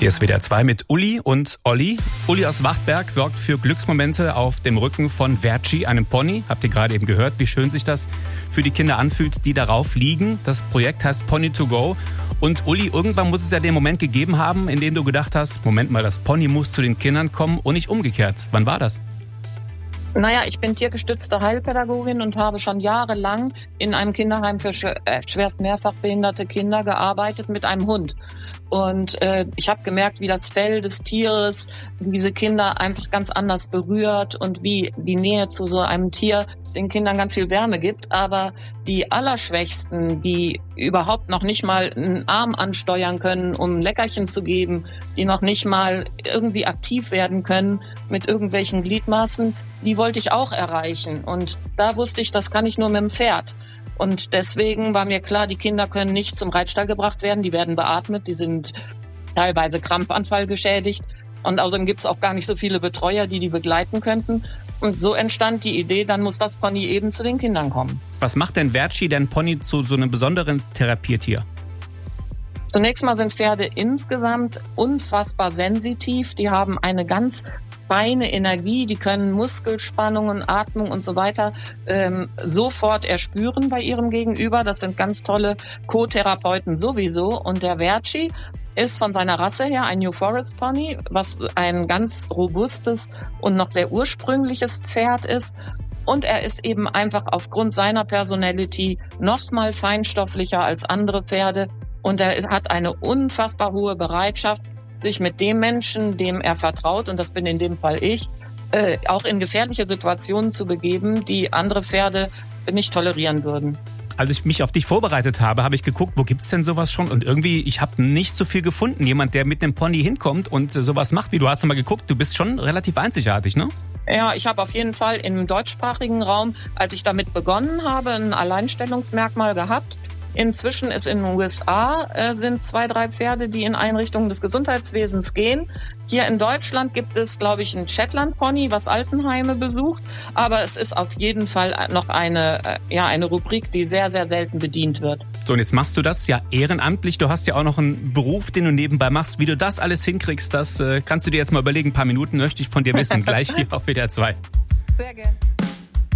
Hier ist WDR 2 mit Uli und Olli. Uli aus Wachtberg sorgt für Glücksmomente auf dem Rücken von Verci, einem Pony. Habt ihr gerade eben gehört, wie schön sich das für die Kinder anfühlt, die darauf liegen. Das Projekt heißt Pony to Go. Und Uli, irgendwann muss es ja den Moment gegeben haben, in dem du gedacht hast, Moment mal, das Pony muss zu den Kindern kommen und nicht umgekehrt. Wann war das? Naja, ich bin tiergestützte Heilpädagogin und habe schon jahrelang in einem Kinderheim für schwerst mehrfach behinderte Kinder gearbeitet mit einem Hund. Und ich habe gemerkt, wie das Fell des Tieres diese Kinder einfach ganz anders berührt und wie die Nähe zu so einem Tier den Kindern ganz viel Wärme gibt. Aber die Allerschwächsten, die überhaupt noch nicht mal einen Arm ansteuern können, um ein Leckerchen zu geben, die noch nicht mal irgendwie aktiv werden können mit irgendwelchen Gliedmaßen, die wollte ich auch erreichen. Und da wusste ich, das kann ich nur mit dem Pferd. Und deswegen war mir klar, die Kinder können nicht zum Reitstall gebracht werden, die werden beatmet, die sind teilweise Krampfanfall geschädigt. Und außerdem gibt es auch gar nicht so viele Betreuer, die begleiten könnten. Und so entstand die Idee, dann muss das Pony eben zu den Kindern kommen. Was macht denn Verci, dein Pony, zu so einem besonderen Therapietier? Zunächst mal sind Pferde insgesamt unfassbar sensitiv. Die haben eine ganz feine Energie, die können Muskelspannungen, Atmung und so weiter sofort erspüren bei ihrem Gegenüber. Das sind ganz tolle Co-Therapeuten sowieso. Und der Verci ist von seiner Rasse her ein New Forest Pony, was ein ganz robustes und noch sehr ursprüngliches Pferd ist. Und er ist eben einfach aufgrund seiner Personality noch mal feinstofflicher als andere Pferde. Und er hat eine unfassbar hohe Bereitschaft, sich mit dem Menschen, dem er vertraut, und das bin in dem Fall ich, auch in gefährliche Situationen zu begeben, die andere Pferde nicht tolerieren würden. Als ich mich auf dich vorbereitet habe, habe ich geguckt, wo gibt's denn sowas schon? Und irgendwie, ich habe nicht so viel gefunden. Jemand, der mit dem Pony hinkommt und sowas macht, wie du hast mal geguckt. Du bist schon relativ einzigartig, ne? Ja, ich habe auf jeden Fall im deutschsprachigen Raum, als ich damit begonnen habe, ein Alleinstellungsmerkmal gehabt. Inzwischen ist in den USA sind 2, 3 Pferde, die in Einrichtungen des Gesundheitswesens gehen. Hier in Deutschland gibt es, glaube ich, ein Shetland-Pony, was Altenheime besucht. Aber es ist auf jeden Fall noch eine Rubrik, die sehr, sehr selten bedient wird. So, und jetzt machst du das ja ehrenamtlich. Du hast ja auch noch einen Beruf, den du nebenbei machst. Wie du das alles hinkriegst, das kannst du dir jetzt mal überlegen. Ein paar Minuten möchte ich von dir wissen, gleich hier auf WDR 2. Sehr gerne.